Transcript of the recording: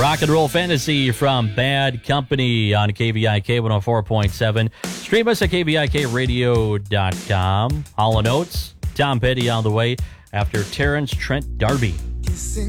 Rock and Roll Fantasy from Bad Company on KVIK 104.7. Stream us at KVIKradio.com. Hall & Oates, Tom Petty on the way after Terrence Trent D'Arby.